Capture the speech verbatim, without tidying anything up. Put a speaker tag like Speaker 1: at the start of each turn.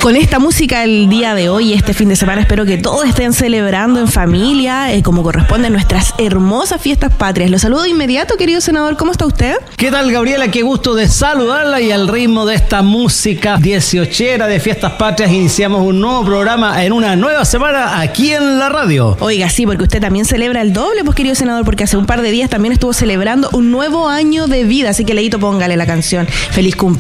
Speaker 1: Con esta música el día de hoy, este fin de semana, espero que todos estén celebrando en familia, eh, como corresponde en nuestras hermosas fiestas patrias. Los saludo de inmediato, querido senador. ¿Cómo está usted?
Speaker 2: ¿Qué tal, Gabriela? Qué gusto de saludarla, y al ritmo de esta música dieciochera de fiestas patrias iniciamos un nuevo programa en una nueva semana aquí en la radio.
Speaker 1: Oiga, sí, porque usted también celebra el doble, pues, querido senador, porque hace un par de días también estuvo celebrando un nuevo año de vida, así que, Leito, póngale la canción. Feliz cumpleaños.